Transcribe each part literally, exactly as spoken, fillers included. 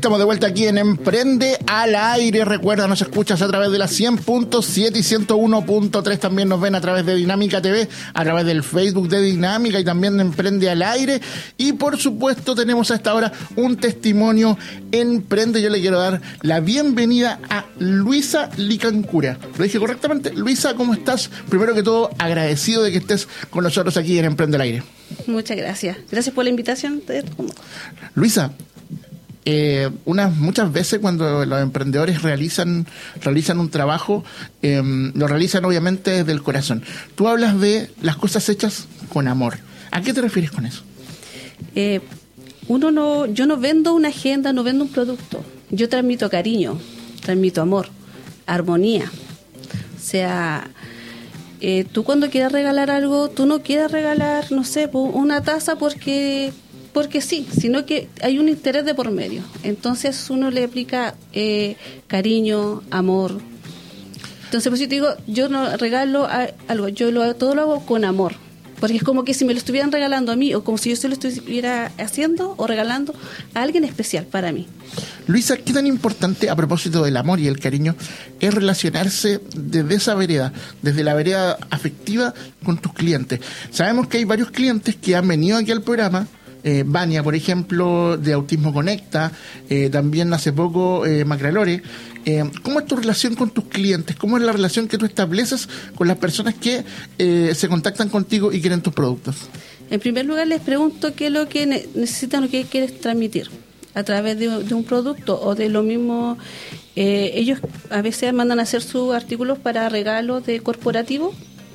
estamos de vuelta aquí en Emprende al Aire. Recuerda, nos escuchas a través de la cien punto siete y ciento uno punto tres. También nos ven a través de Dinámica T V, a través del Facebook de Dinámica y también de Emprende al Aire. Y por supuesto tenemos a esta hora un testimonio Emprende. Yo le quiero dar la bienvenida a Luisa Licancura. ¿Lo dije correctamente? Luisa, ¿cómo estás? Primero que todo, agradecido de que estés con nosotros aquí en Emprende al Aire. Muchas gracias. Gracias por la invitación. Luisa, eh, unas muchas veces cuando los emprendedores realizan realizan un trabajo, eh, lo realizan obviamente desde el corazón. Tú hablas de las cosas hechas con amor. ¿A qué te refieres con eso? Eh, uno no, yo no vendo una agenda, no vendo un producto. Yo transmito cariño, transmito amor, armonía. O sea, eh, tú cuando quieras regalar algo, tú no quieres regalar, no sé, una taza porque porque sí, sino que hay un interés de por medio. Entonces uno le aplica eh, cariño, amor. Entonces, pues yo te digo, yo no regalo a, algo, yo lo, todo lo hago con amor. Porque es como que si me lo estuvieran regalando a mí, o como si yo se lo estuviera haciendo o regalando a alguien especial para mí. Luisa, ¿qué tan importante, a propósito del amor y el cariño, es relacionarse desde esa vereda, desde la vereda afectiva con tus clientes? Sabemos que hay varios clientes que han venido aquí al programa, eh, Vania, por ejemplo, de Autismo Conecta, eh, también hace poco eh, Macralore. Eh, ¿Cómo es tu relación con tus clientes? ¿Cómo es la relación que tú estableces con las personas que eh, se contactan contigo y quieren tus productos? En primer lugar, les pregunto qué es lo que necesitan o qué quieres transmitir a través de, de un producto o de lo mismo. Eh, ellos a veces mandan a hacer sus artículos para regalos de corporativo.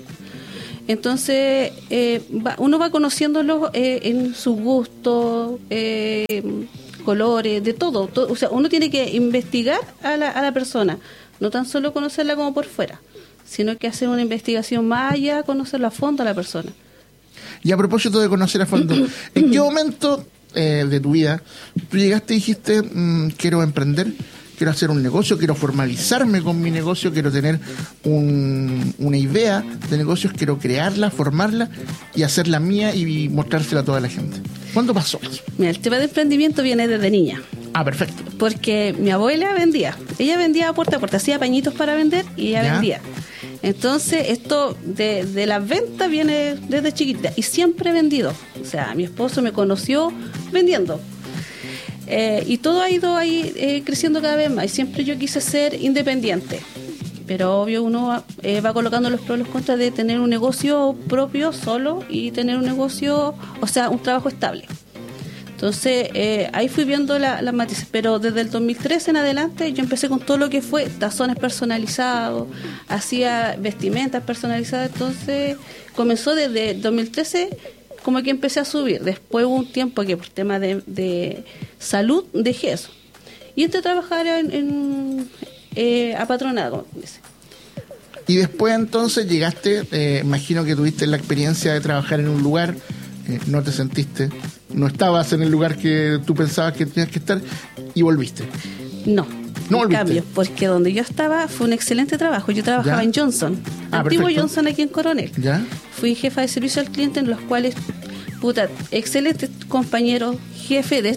Entonces, eh, va, uno va conociéndolos eh, en sus gustos, eh, colores, de todo, todo. O sea, uno tiene que investigar a la, a la persona, no tan solo conocerla como por fuera, sino que hacer una investigación más allá, conocerla a fondo a la persona. Y a propósito de conocer a fondo, ¿en qué momento eh, de tu vida tú llegaste y dijiste, mmm, quiero emprender, quiero hacer un negocio, quiero formalizarme con mi negocio, quiero tener un, una idea de negocios, quiero crearla, formarla y hacerla mía y mostrársela a toda la gente? ¿Cuándo pasó eso? Mira, el tema de emprendimiento viene desde niña. Ah, perfecto. Porque mi abuela vendía. Ella vendía puerta a puerta, hacía pañitos para vender y ella ¿Ya? vendía. Entonces, esto de, de las ventas viene desde chiquita y siempre he vendido. O sea, mi esposo me conoció vendiendo. Eh, y todo ha ido ahí eh, creciendo cada vez más. Y siempre yo quise ser independiente. Pero obvio uno eh, va colocando los pros y los contras de tener un negocio propio solo y tener un negocio, o sea, un trabajo estable. Entonces, eh, ahí fui viendo las la matices, pero desde el dos mil trece en adelante yo empecé con todo lo que fue tazones personalizados, hacía vestimentas personalizadas, entonces comenzó desde dos mil trece como que empecé a subir. Después hubo un tiempo que por tema de, de salud dejé eso. Y entré a trabajar en, en eh, apatronado, como dice. Y después entonces llegaste, eh, imagino que tuviste la experiencia de trabajar en un lugar, eh, no te sentiste, no estabas en el lugar que tú pensabas que tenías que estar y volviste. No, no volviste. Cambio, porque donde yo estaba fue un excelente trabajo. Yo trabajaba ¿Ya? en Johnson, ah, antiguo perfecto. Johnson aquí en Coronel. ¿Ya? Fui jefa de servicio al cliente en los cuales, puta, excelentes compañeros, jefe de